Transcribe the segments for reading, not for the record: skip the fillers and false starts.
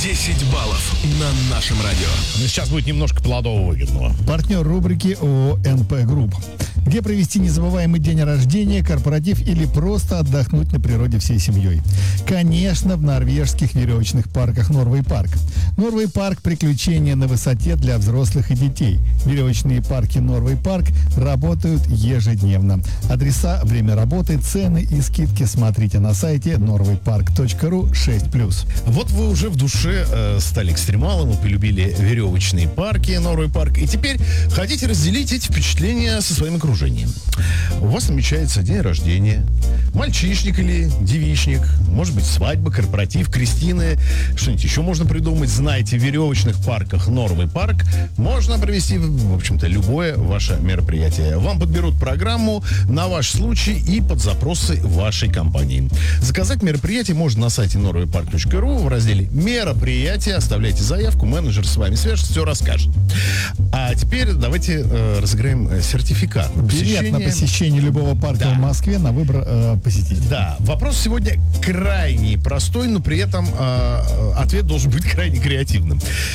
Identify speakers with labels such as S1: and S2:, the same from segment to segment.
S1: 10 баллов на нашем радио.
S2: Ну, сейчас будет немножко плодово-выгодного.
S3: Партнер рубрики ООО «НП Групп». Где провести незабываемый день рождения, корпоратив или просто отдохнуть на природе всей семьей? Конечно, в норвежских веревочных парках Норвей Парк. Норвей Парк – приключения на высоте для взрослых и детей. Веревочные парки Норвей Парк работают ежедневно. Адреса, время работы, цены и скидки смотрите на сайте norwaypark.ru 6+.
S2: Вот вы уже в душе стали экстремалом, вы полюбили веревочные парки, Норвей Парк, и теперь хотите разделить эти впечатления со своим окружением. У вас намечается день рождения, мальчишник или девичник, может быть, свадьба, корпоратив, крестины, что-нибудь еще можно придумать. Знаете, в веревочных парках Норвей Парк можно провести, в общем-то, любое ваше мероприятие. Вам подберут программу на ваш случай и под запросы вашей компании. Заказать мероприятие можно на сайте norwaypark.ru в разделе «Мероприятия». Оставляйте заявку, менеджер с вами свяжется, все расскажет. А теперь давайте разыграем сертификат на посещение.
S3: Билет на посещение любого парка в Москве на выбор посетителей.
S2: Да, вопрос сегодня крайне простой, но при этом ответ должен быть крайне креативным.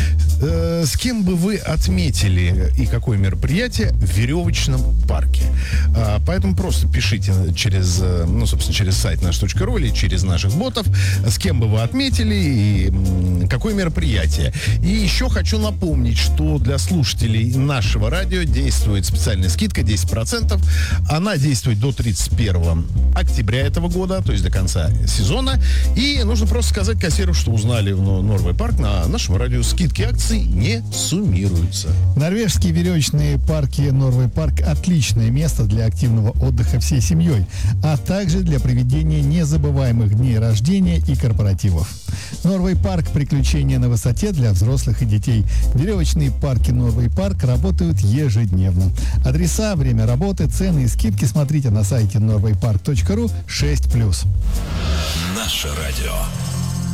S2: С кем бы вы отметили и какое мероприятие в веревочном парке? Поэтому просто пишите через, собственно, через сайт наш.ру или через наших ботов, с кем бы вы отметили и какое мероприятие. И еще хочу напомнить, что для слушателей нашего радио действует специальная скидка 10%. Она действует до 31 октября этого года, то есть до конца сезона. И нужно просто сказать кассиру, что узнали в Норвей Парк. На нашем радио скидки акций не суммируются.
S3: Норвежские веревочные парки Норвей Парк – отличное место для активного отдыха всей семьей, а также для проведения незабываемых дней рождения и корпоративов. Норвей Парк – приключения на высоте для взрослых и детей. Веревочные парки Норвей Парк работают ежедневно. Адреса, время работы, цены и скидки смотрите на сайте norwaypark.ru 6+.
S1: Наше радио.